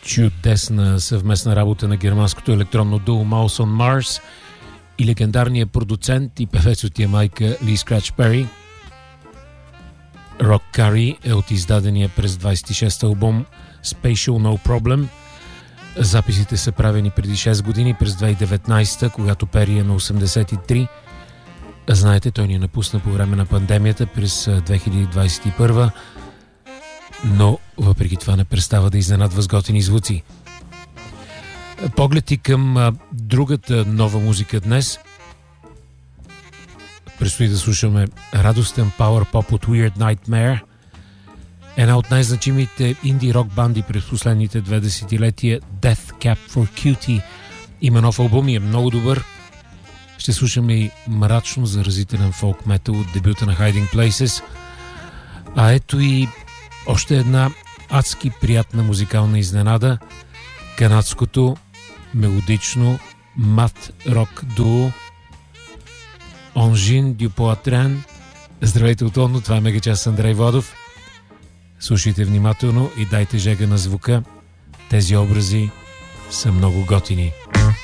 Чудесна съвместна работа на германското електронно дуо Mouse on Mars и легендарния продуцент и певец от Ямайка Ли Скрач Пери. Rock Curry е от издадения през 26-та албум Spatial No Problem. Записите са правени преди 6 години, през 2019, когато Пери е на 83. Знаете, той ни напусна по време на пандемията през 2021, но въпреки това не престава да изненадва с готини звуци. Поглед и към другата нова музика днес. Предстои да слушаме радостен power pop от Weird Nightmare, една от най-значимите инди-рок банди през последните 2 десетилетия. Death Cab for Cutie има нов албум и е много добър. Ще слушаме и мрачно заразителен фолк метал от дебюта на Hiding Places. А ето и още една адски приятна музикална изненада. Канадското мелодично мат рок дуо Engine du Poitrain. Здравейте от Лондон, това е Мегачас с Андрей Водов. Слушайте внимателно и дайте жега на звука. Тези образи са много готини.